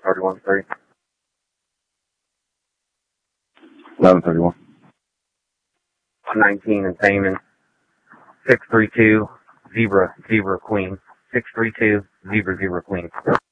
31-3. 1131. 19 and Payment. 632, Zebra, Queen. 632, Zebra, Queen.